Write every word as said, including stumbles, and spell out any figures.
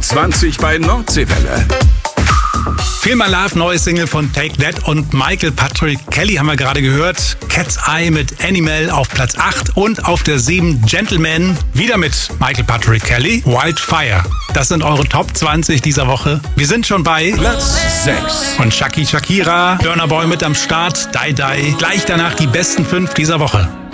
zwanzig bei Nordseewelle. Feel My Love, neue Single von Take That und Michael Patrick Kelly haben wir gerade gehört. Cat's Eye mit Animal auf Platz acht und auf der sieben Gentleman wieder mit Michael Patrick Kelly, Wildfire. Das sind eure Top zwanzig dieser Woche. Wir sind schon bei Platz sechs. Und Shaki Shakira, Burna Boy mit am Start, Die Die. Gleich danach die besten fünf dieser Woche.